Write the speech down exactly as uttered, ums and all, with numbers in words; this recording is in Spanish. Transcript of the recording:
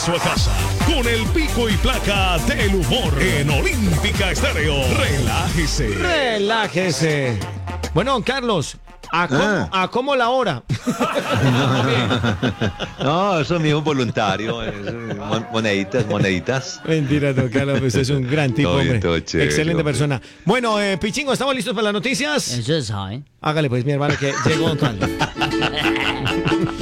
regreso a casa con el pico y placa del humor en Olímpica Estéreo. Relájese. Relájese. Bueno, don Carlos, ¿a cómo, Ah. ¿a cómo la hora? No, eso mío es voluntario. Eso, mon- moneditas, moneditas. Mentira, don Carlos, pues es un gran tipo, Todo bien, hombre. todo chévere, Excelente hombre. persona. Bueno, eh, Pichingo, ¿estamos listos para las noticias? Eso es, ¿eh? Hágale pues, mi hermano, que llegó don Carlos.